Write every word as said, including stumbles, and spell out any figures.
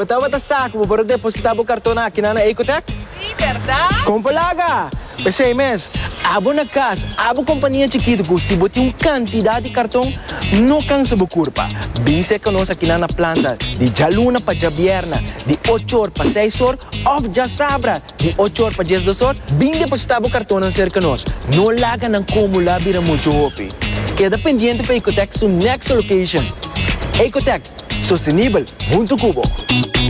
botava ta saco, para depositar o cartão aqui na Ecotec? Sim, verdade? Compalaga! Pensei, mas, abo na casa, abo companhia chiquita, se bote um quantidade de cartão, não cansa a curva. Bem se conosco aqui na planta, de jaluna para jabierna, de oito horas para seis horas, ou já sabra, de oito horas para dez horas, bem depositar o cartão na cerca nós. Não laga não como lá vira muito hopi. Queda pendiente para Ecotec, sua next location. Ecotec, sustentável, muito cubo.